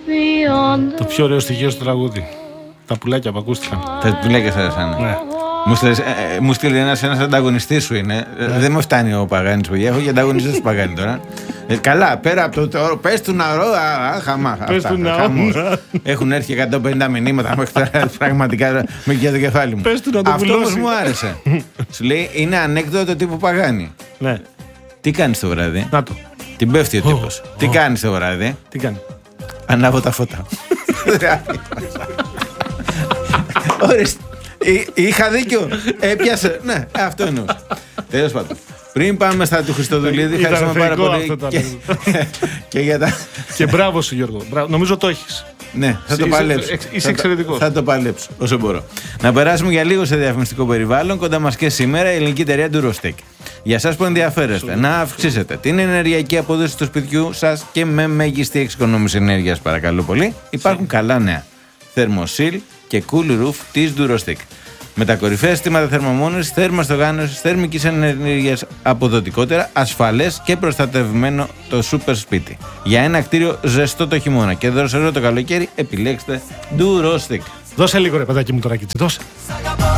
Το πιο ωραίο στοιχείο στο τραγούδι. Τα πουλάκια που ακούστηκαν. Τα πουλάκια σας άρεσαν. Ναι. Μου στείλει ένας ανταγωνιστής σου είναι. Δεν μου φτάνει ο Παγάνης, παιδιά. Έχω και ανταγωνιστές του Παγάνη τώρα. Καλά, πέρα από το πες του ναό, χαμά. Πες του ναό. Έχουν έρθει 150 μηνύματα μέχρι τώρα. Πραγματικά με για το κεφάλι μου. Πες του να το Αυτό όμως πουλώσει. μου άρεσε. Σου λέει είναι ανέκδοτο τύπου Παγάνη. Ναι. Τι κάνεις το βράδυ? Να το. Την πέφτει ο τύπος. Τι κάνεις το βράδυ? Τι κάνει? Ανάβω τα φώτα. Ορίστε. Είχα δίκιο. Έπιασε. Ναι, αυτό εννοούσα. Τέλος πάντων. Πριν πάμε στα του Χριστοδουλίδη, ευχαριστούμε πάρα πολύ. Και για τα. Και μπράβο σου, Γιώργο. Νομίζω το έχεις. Ναι, θα το παλέψω. Είσαι εξαιρετικός. Θα το παλέψω όσο μπορώ. Να περάσουμε για λίγο σε διαφημιστικό περιβάλλον. Κοντά μας και σήμερα η ελληνική εταιρεία Durostec. Για εσάς που ενδιαφέρεστε να αυξήσετε την ενεργειακή απόδοση του σπιτιού σας και με μέγιστη εξοικονόμηση ενέργειας, παρακαλώ πολύ, υπάρχουν καλά νέα. Thermosil και Cool Roof της Durostec. Με τα κορυφαία συστήματα θερμομόνωσης, θέρμαστογάνωσης, θερμικής ενέργειας αποδοτικότερα, ασφαλές και προστατευμένο το σούπερ σπίτι. Για ένα κτίριο ζεστό το χειμώνα και δροσερό το καλοκαίρι, επιλέξτε Durostec. Δώσε λίγο ρε παιδάκι μου τώρα, δώσε.